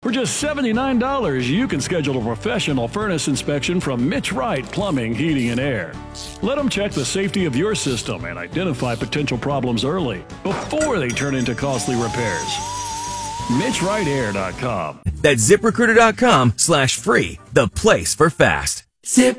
For just $79, you can schedule a professional furnace inspection from Mitch Wright Plumbing, Heating, and Air. Let them check the safety of your system and identify potential problems early, before they turn into costly repairs. MitchWrightAir.com. That's ZipRecruiter.com/free, the place for fast. Zip